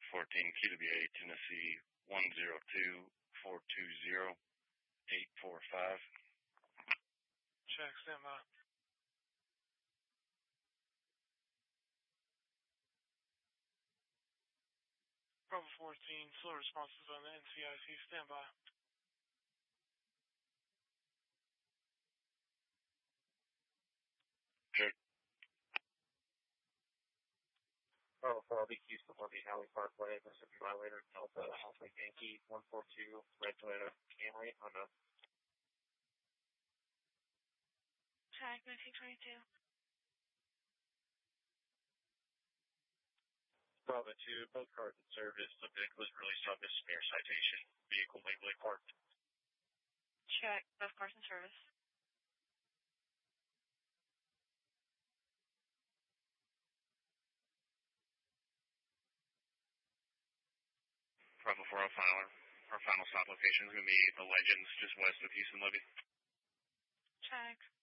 14 QWA Tennessee 102-420-845. Check, stand by. Bravo 14, slow responses on the NCIC, stand by. Check. Bravo 4, LB Houston, Levy Alley Parkway, Mississippi Violator, Delta, Alpha Yankee, 142, Red Toyota Camry, Honda. Check, 1922. Bravo 2, both cars in service. The vehicle was released on misdemeanor citation. Vehicle legally parked. Check, both cars in service. Bravo 4 our final stop location is going to be the Legends just west of Houston Levy. Check.